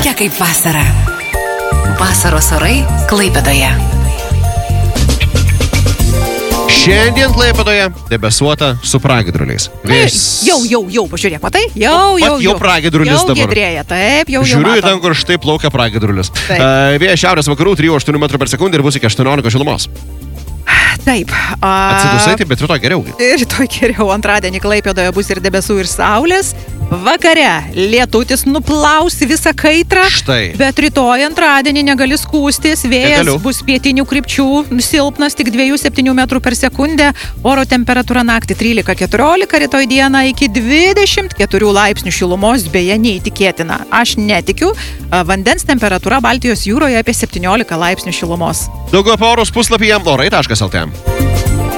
Tokia kaip vasara. Vasaros orai Klaipėdoje. Šiandien Klaipėdoje debesuota su pragiedruliais. Jau, pažiūrėk, matai? Jau pragiedrulis dabar. Jau giedrėja, taip, jau Žiūriu į matom. ten, kur štai plaukia pragiedrulis. Taip. Vėjas šiaurės vakarų 3-8 m/s ir bus iki 18 šilumos. Taip. Atsidusai, taip, bet rytoj geriau. Rytoj geriau, antradienį Klaipėdoje bus ir debesų, ir saulės. Vakare lietutis nuplaus visą kaitrą, Štai. bet rytoj antradienį negali skūstis, vėjas Negaliu. bus pietinių krypčių, silpnas tik 2-7 m/s, oro temperatūra naktį 13-14, rytoj dieną iki 24 laipsnių šilumos, beje, neįtikėtina. Aš netikiu, vandens temperatūra Baltijos jūroje apie 17 laipsnių šilumos. Daugiau apie orus puslapyje orai.lt.